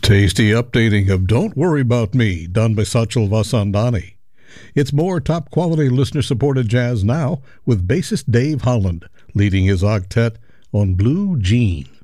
Tasty updating of Don't Worry About Me, done by Sachal Vasandani. It's more top-quality listener-supported jazz now, with bassist Dave Holland leading his octet on Blue Jeans.